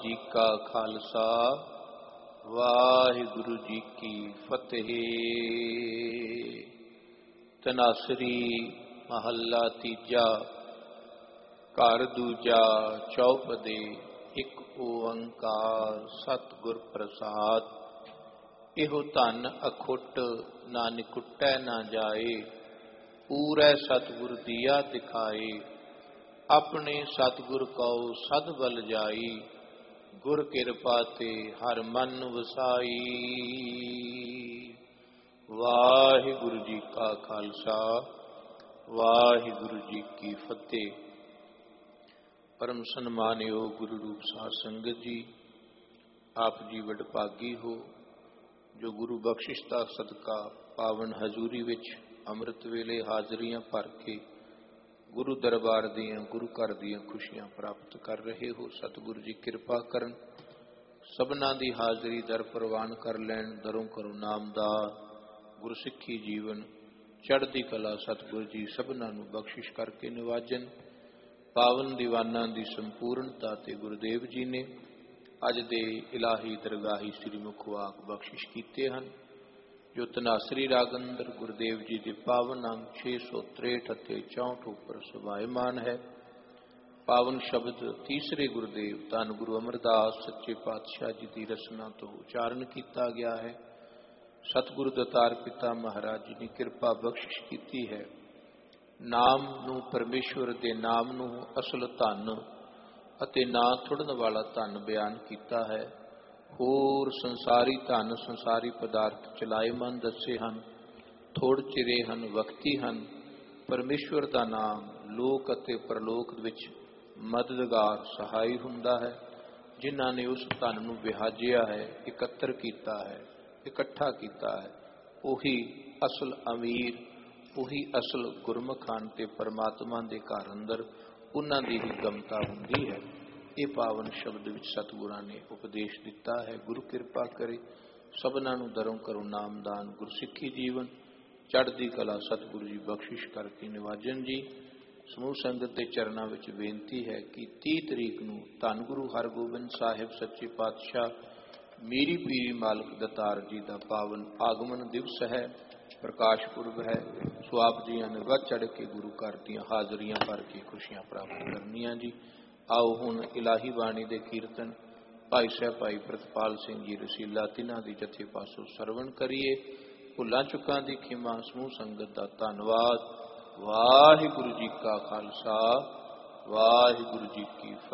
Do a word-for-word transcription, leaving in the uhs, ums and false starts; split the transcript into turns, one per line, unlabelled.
जी का खालसा वाहिगुरु जी की फतेह। तनासरी महला तीजा। घर दूजा चौपदे। एक ओंकार सतगुर प्रसाद। इहो धन अखुट नानक कुटै ना जाए। पूरै सतगुर दिया दिखाए। अपने सतगुर कौ सद बल जाई। गुर किरपा ते हर मन वसाई। वाहिगुरु जी का खालसा वाहिगुरु जी की फतेह। परम सन्मानयोग गुरु रूप साध संगत जी, आप जी वडभागी हो जो गुरु बख्शिश दा सदका पावन हजूरी विच अमृत वेले हाजरियां भर के गुरु दरबार दियां गुरु घर दियां खुशियां प्राप्त कर रहे हो। सतगुरु जी कृपा करन, सबना दी हाजरी दर प्रवान कर लैन। दरों करो नामदार गुरसिੱਖੀ जीवन चढ़दी कला सतगुरु जी सबना नूं बख्शिश करके निवाजन। पावन दीवाना दी संपूर्णता ते गुरुदेव जी ने अज दे इलाही दरगाही श्री मुखवाक बख्शिश कीते हैं, जो तनासरी रागंदर गुरुदेव जी के पावन अंग छे सौ त्रेठ अते चौंठ उपर सुभायमान है। पावन शब्द तीसरे गुरुदेव धन गुरु अमरदास सच्चे पातशाह जी की रसना तो उचारण किया गया है। सतगुरु दतार पिता महाराज जी ने कृपा बख्शिश की है। नाम नूं परमेश्वर दे नाम नूं असल धन अते ना थुड़न वाला धन बयान किया है। होर संसारी धन संसारी पदार्थ चलाएमन दसे हन, थोड़ चिरे हन, वक्ती हन। परमेश्वर का नाम लोक अते परलोक विच मददगार सहाय हुंदा है। जिन्हां ने उस धन नूं विहाजिया है, इकत्तर किया है, इकट्ठा किया है, उही असल अमीर, उही असल गुरमुख हन ते परमात्मा के घर अंदर उन्हां दी ही गमता हुंदी है। ये पावन शब्द विच सतगुरां ने उपदेश दिता है। गुरु कृपा करे सबना नूं दरों करो नामदान गुरसिੱਖੀ जीवन चढ़दी कला सतगुरु जी बख्शिश करके निवाजन जी। समूह संगत के चरणों में बेनती है कि तीह तरीक नूं धन गुरु हरगोबिंद साहिब सच्चे पातशाह मीरी पीरी मालक दतार जी का पावन आगमन दिवस है, प्रकाश पुरब है। सो आप जी ने वध चढ़ के गुरु घर दी हाजरियां भर के खुशियां प्राप्त करनियां जी। आओ हुण इलाही बाणी दे कीर्तन भाई साहब भाई प्रतपाल सिंह जी रसीला तिन्हां दी जथे पासों सरवण करिए। भुलां चुकां दी खिमा समूह संगत दा धन्नवाद। वाहिगुरु जी का खालसा वाहिगुरु जी की फतेह।